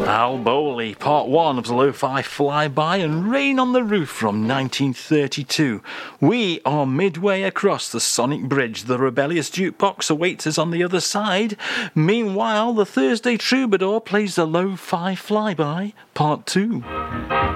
Al Bowley, part one of the Lo-Fi Flyby and Rain on the Roof from 1932. We are midway across the Sonic Bridge. The rebellious jukebox awaits us on the other side. Meanwhile, the Thursday Troubadour plays the Lo-Fi Flyby, part two.